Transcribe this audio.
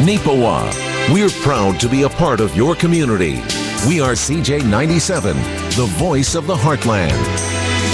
Neepawa. We're proud to be a part of your community. We are CJ97, the voice of the Heartland.